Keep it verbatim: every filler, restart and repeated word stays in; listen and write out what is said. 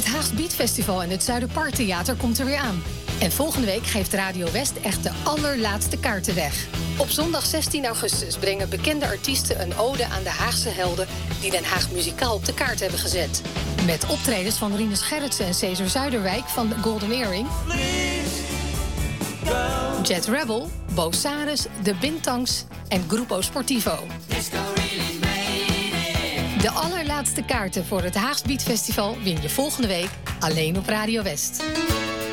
Het Haags Beatfestival en het Zuiderparktheater komt er weer aan. En volgende week geeft Radio West echt de allerlaatste kaarten weg. Op zondag zestien augustus brengen bekende artiesten een ode aan de Haagse helden die Den Haag muzikaal op de kaart hebben gezet. Met optredens van Rinus Gerritsen en Cesar Zuiderwijk van The Golden Earring, Jet Rebel, Bo Saris, De Bintangs en Grupo Sportivo. De allerlaatste kaarten voor het Haags Beatfestival win je volgende week alleen op Radio West.